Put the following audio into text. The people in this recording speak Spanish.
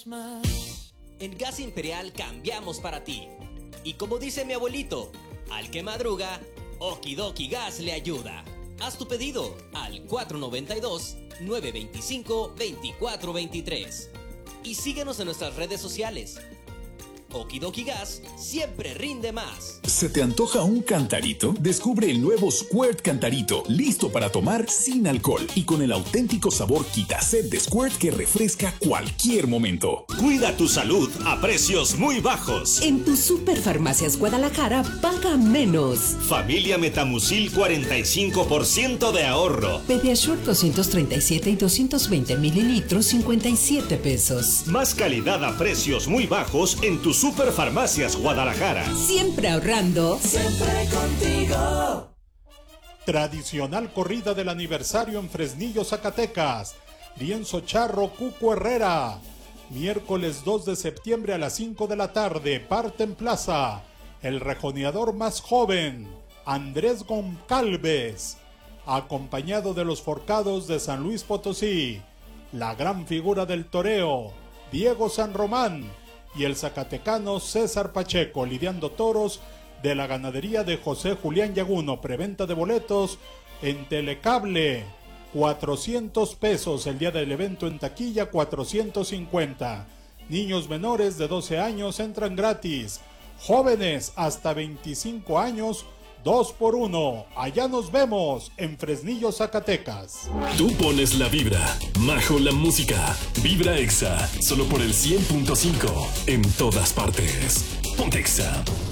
En Gas Imperial cambiamos para ti. Y como dice mi abuelito, al que madruga, Okidoki Gas le ayuda. Haz tu pedido al 492-925-2423. Y síguenos en nuestras redes sociales. Okidoki Gas siempre rinde más. ¿Se te antoja un cantarito? Descubre el nuevo Squirt Cantarito, listo para tomar sin alcohol y con el auténtico sabor Quitaset de Squirt que refresca cualquier momento. Cuida tu salud a precios muy bajos. En tu Superfarmacias Guadalajara paga menos. Familia Metamucil 45% de ahorro. Pediasure 237 y 220 mililitros 57 pesos. Más calidad a precios muy bajos en tu Superfarmacias Guadalajara. Siempre ahorrando. Siempre contigo. Tradicional corrida del aniversario en Fresnillo, Zacatecas. Lienzo Charro, Cuco Herrera. Miércoles 2 de septiembre a las 5 de la tarde. Parte en plaza. El rejoneador más joven, Andrés Goncalves, acompañado de los forcados de San Luis Potosí. La gran figura del toreo, Diego San Román, y el zacatecano César Pacheco, lidiando toros de la ganadería de José Julián Yaguno. Preventa de boletos en Telecable, 400 pesos. El día del evento en taquilla, 450. Niños menores de 12 años entran gratis. Jóvenes hasta 25 años, 2 por 1. Allá nos vemos en Fresnillo, Zacatecas. Tú pones la vibra, Majo la música. Vibra Exa, solo por el 100.5. En todas partes. Ponte Exa.